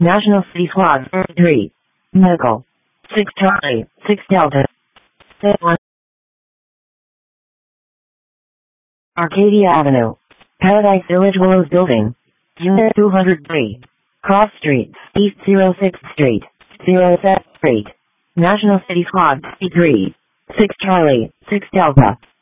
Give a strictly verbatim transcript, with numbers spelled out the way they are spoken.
National City Squad three. Medical. six Charlie, six Delta. one. Arcadia Avenue. Paradise Village Willows Building. Unit two hundred three. Cross Street, East oh sixth Street, oh seventh Street. National City Squad three. six Charlie, six Delta.